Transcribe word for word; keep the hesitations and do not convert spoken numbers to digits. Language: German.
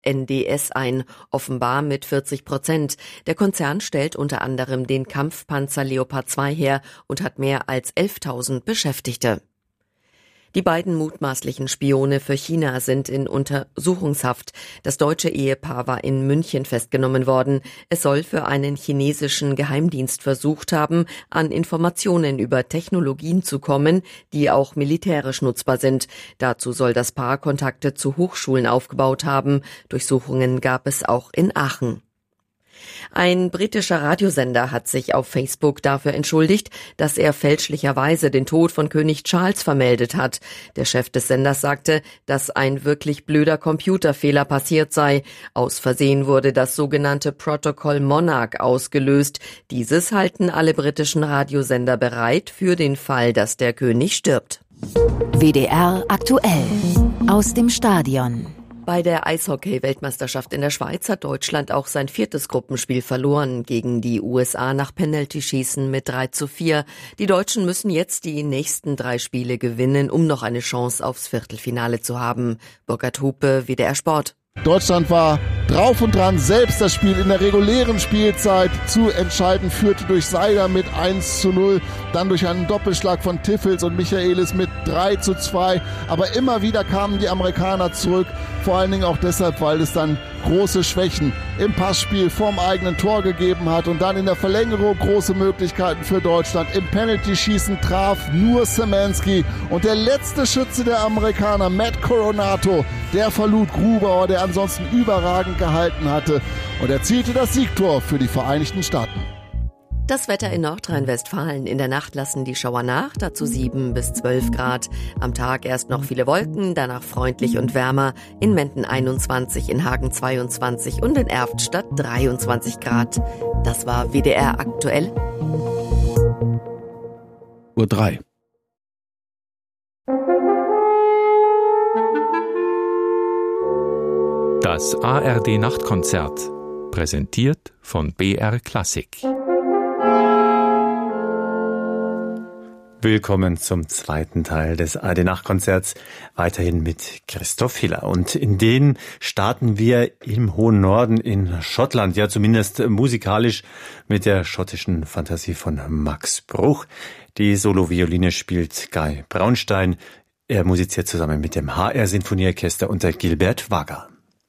N D S ein, offenbar mit vierzig Prozent. Der Konzern stellt unter anderem den Kampfpanzer Leopard zwei her und hat mehr als elftausend Beschäftigte. Die beiden mutmaßlichen Spione für China sind in Untersuchungshaft. Das deutsche Ehepaar war in München festgenommen worden. Es soll für einen chinesischen Geheimdienst versucht haben, an Informationen über Technologien zu kommen, die auch militärisch nutzbar sind. Dazu soll das Paar Kontakte zu Hochschulen aufgebaut haben. Durchsuchungen gab es auch in Aachen. Ein britischer Radiosender hat sich auf Facebook dafür entschuldigt, dass er fälschlicherweise den Tod von König Charles vermeldet hat. Der Chef des Senders sagte, dass ein wirklich blöder Computerfehler passiert sei. Aus Versehen wurde das sogenannte Protocol Monarch ausgelöst. Dieses halten alle britischen Radiosender bereit für den Fall, dass der König stirbt. W D R aktuell aus dem Stadion. Bei der Eishockey-Weltmeisterschaft in der Schweiz hat Deutschland auch sein viertes Gruppenspiel verloren gegen die U S A nach Penaltyschießen mit drei zu vier. Die Deutschen müssen jetzt die nächsten drei Spiele gewinnen, um noch eine Chance aufs Viertelfinale zu haben. Burkhard Hupe, W D R Sport. Deutschland war drauf und dran, selbst das Spiel in der regulären Spielzeit zu entscheiden, führte durch Seider mit eins zu null, dann durch einen Doppelschlag von Tiffels und Michaelis mit drei zu zwei. Aber immer wieder kamen die Amerikaner zurück, vor allen Dingen auch deshalb, weil es dann große Schwächen im Passspiel vorm eigenen Tor gegeben hat und dann in der Verlängerung große Möglichkeiten für Deutschland. Im Penalty-Schießen traf nur Szymanski und der letzte Schütze der Amerikaner, Matt Coronato, der verlud Grubauer, der ansonsten überragend gehalten hatte, und erzielte das Siegtor für die Vereinigten Staaten. Das Wetter in Nordrhein-Westfalen. In der Nacht lassen die Schauer nach, dazu sieben bis zwölf Grad. Am Tag erst noch viele Wolken, danach freundlich und wärmer. In Menden einundzwanzig, in Hagen zweiundzwanzig und in Erftstadt dreiundzwanzig Grad. Das war W D R aktuell. Uhr drei. Das A R D-Nachtkonzert, präsentiert von B R Klassik. Willkommen zum zweiten Teil des A R D-Nachtkonzerts, weiterhin mit Christoph Hiller. Und in den starten wir im hohen Norden in Schottland, ja zumindest musikalisch mit der schottischen Fantasie von Max Bruch. Die Solovioline spielt Guy Braunstein. Er musiziert zusammen mit dem H R Sinfonieorchester unter Gilbert Wager.